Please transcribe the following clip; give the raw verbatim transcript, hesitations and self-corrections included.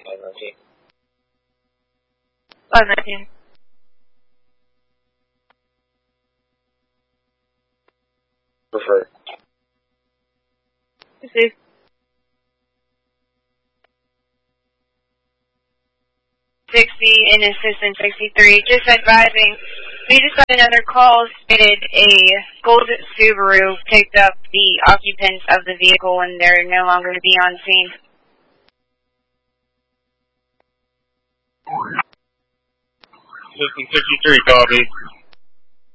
five nineteen. five nineteen. Preferred. Receive. sixty in assistant sixty-three. Just advising, we just got another call stated a gold Subaru picked up the occupants of the vehicle and they're no longer to be on scene. Assistant sixty-three, copy.